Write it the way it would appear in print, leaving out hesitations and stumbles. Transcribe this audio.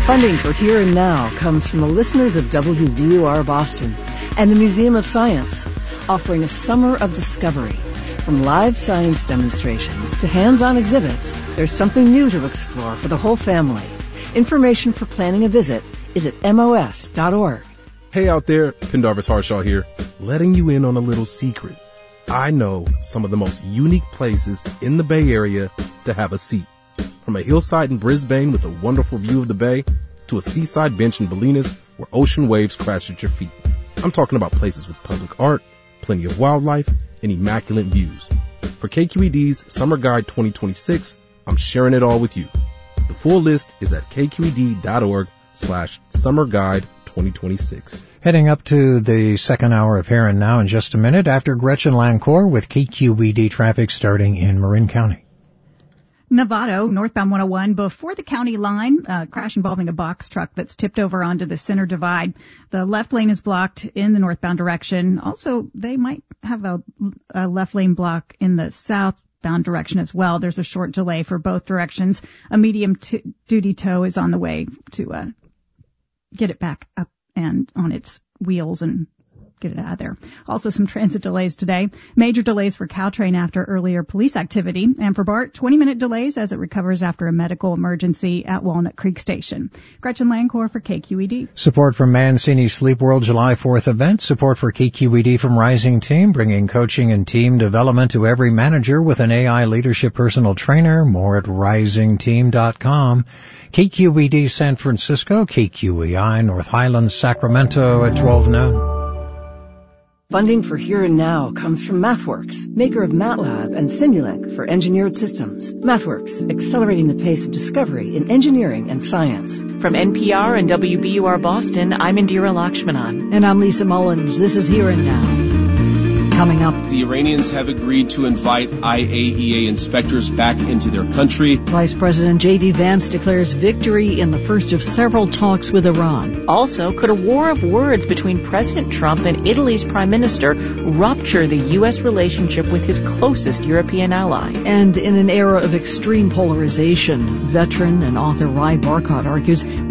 Funding for Here and Now comes from the listeners of WBUR Boston and the Museum of Science, offering a summer of discovery. From live science demonstrations to hands-on exhibits, there's something new to explore for the whole family. Information for planning a visit is at mos.org. Hey out there, Pendarvis Harshaw here, letting you in on a little secret. I know some of the most unique places in the Bay Area to have a seat. From a hillside in Brisbane with a wonderful view of the bay, to a seaside bench in Bolinas where ocean waves crash at your feet. I'm talking about places with public art, plenty of wildlife, and immaculate views. For KQED's Summer Guide 2026, I'm sharing it all with you. The full list is at kqed.org/Summer Guide 2026. Heading up to the second hour of Here and Now in just a minute after Gretchen Lancourt with KQED traffic starting in Marin County. Novato, northbound 101, before the county line, crash involving a box truck that's tipped over onto the center divide. The left lane is blocked in the northbound direction. Also, they might have a left lane block in the southbound direction as well. There's a short delay for both directions. A medium-duty tow is on the way to get it back up and on its wheels and get it out of there. Also some transit delays today. Major delays for Caltrain after earlier police activity. And for BART, 20-minute delays as it recovers after a medical emergency at Walnut Creek Station. Gretchen Lancourt for KQED. Support from Mancini Sleep World July 4th event. Support for KQED from Rising Team, bringing coaching and team development to every manager with an AI leadership personal trainer. More at risingteam.com. KQED San Francisco, KQEI North Highlands, Sacramento at 12 noon. Funding for Here and Now comes from MathWorks, maker of MATLAB and Simulink for engineered systems. MathWorks, accelerating the pace of discovery in engineering and science. From NPR and WBUR Boston, I'm Indira Lakshmanan. And I'm Lisa Mullins. This is Here and Now. Coming up, the Iranians have agreed to invite IAEA inspectors back into their country. Vice President J.D. Vance declares victory in the first of several talks with Iran. Also, could a war of words between President Trump and Italy's Prime Minister rupture the U.S. relationship with his closest European ally? And in an era of extreme polarization, veteran and author Ry Barkott argues